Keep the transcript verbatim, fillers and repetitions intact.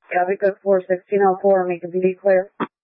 Copy code four sixteen oh four, make a B D clear.